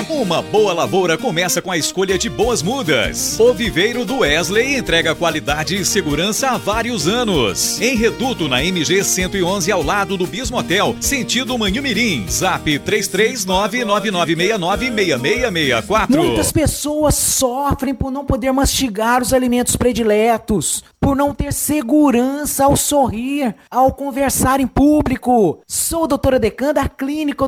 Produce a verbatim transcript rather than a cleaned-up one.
Uma boa lavoura começa com a escolha de boas mudas. O Viveiro do Wesley entrega qualidade e segurança há vários anos. Em Reduto, na M G cento e onze, ao lado do Bismo Hotel, sentido Manhumirim. Zap três três nove nove nove seis nove seis seis seis quatro. Muitas pessoas sofrem por não poder mastigar os alimentos prediletos, por não ter segurança ao sorrir, ao conversar em público. Sou a doutora Decan da Clínica